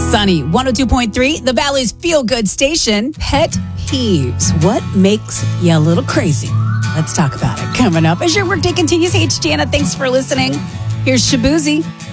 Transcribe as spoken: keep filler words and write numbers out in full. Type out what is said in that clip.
Sunny, one oh two point three, the Valley's feel-good station. Pet peeves. What makes you a little crazy? Let's talk about it coming up as your workday continues. Hey, it's Jana. Thanks for listening. Here's Shabuzi.